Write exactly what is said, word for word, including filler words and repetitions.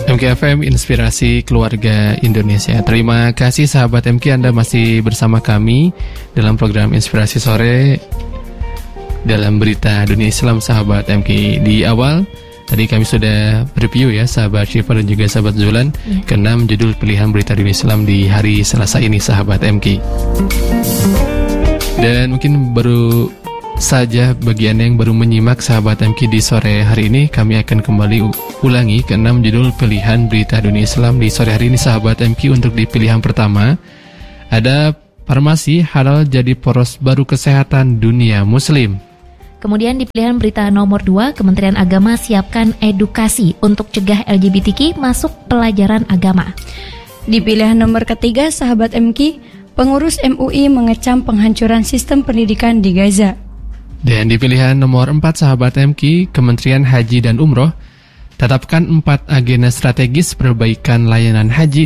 M K F M Inspirasi Keluarga Indonesia. Terima kasih sahabat M K, Anda masih bersama kami dalam program Inspirasi Sore dalam berita dunia Islam sahabat M K. Di awal tadi kami sudah review ya sahabat Syifa dan juga sahabat Zulan ya. Keenam judul pilihan berita dunia Islam di hari Selasa ini sahabat M K. Dan mungkin baru saja bagian yang baru menyimak sahabat M K di sore hari ini, kami akan kembali ulangi keenam judul pilihan berita dunia Islam di sore hari ini sahabat M K. Untuk di pilihan pertama ada farmasi halal jadi poros baru kesehatan dunia muslim. Kemudian di pilihan berita nomor dua, Kementerian Agama siapkan edukasi untuk cegah L G B T Q masuk pelajaran agama. Di pilihan nomor ketiga sahabat M K, pengurus M U I mengecam penghancuran sistem pendidikan di Gaza. Dan di pilihan nomor empat sahabat M K, Kementerian Haji dan Umroh tetapkan empat agenda strategis perbaikan layanan haji